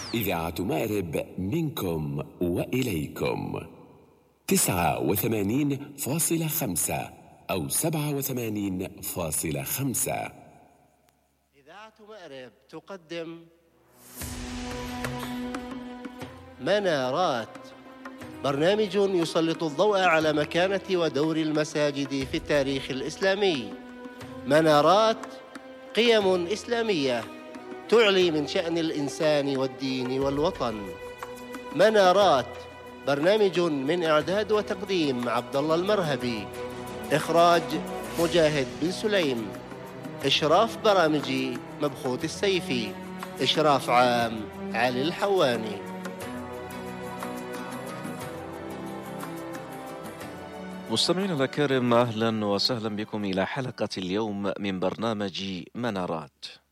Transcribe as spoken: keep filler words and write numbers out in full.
إذاعة مأرب منكم وإليكم تسعة وثمانين فاصلة خمسة أو سبعة وثمانين فاصلة خمسة. إذاعة مأرب تقدم منارات، برنامج يسلط الضوء على مكانة ودور المساجد في التاريخ الإسلامي. منارات، قيم إسلامية تعلي من شأن الإنسان والدين والوطن. منارات، برنامج من إعداد وتقديم عبد الله المرهبي، إخراج مجاهد بن سليم، إشراف برامجي مبخوت السيفي، إشراف عام علي الحواني. مستمعينا الأكارم، أهلا وسهلا بكم إلى حلقة اليوم من برنامج منارات.